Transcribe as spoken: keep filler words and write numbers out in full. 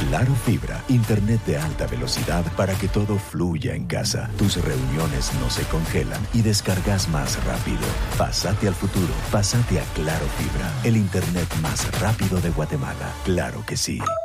Claro Fibra, internet de alta velocidad para que todo fluya en casa. Tus reuniones no se congelan y descargas más rápido. Pásate al futuro. Pásate a Claro Fibra, el internet más rápido de Guatemala. Claro que sí.